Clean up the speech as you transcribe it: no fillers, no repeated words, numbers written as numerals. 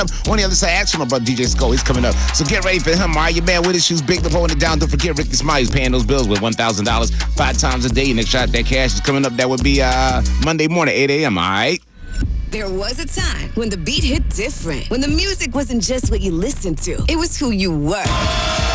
On the other side, ask my brother DJ Skull. He's coming up. So get ready for him, all right? Your man with his shoes, Big Lip holding it down. Don't forget Ricky Smiley's paying those bills with $1,000 5 times a day. Your next shot, that cash is coming up. That would be Monday morning, 8 a.m., all right? There was a time when the beat hit different. When the music wasn't just what you listened to. It was who you were.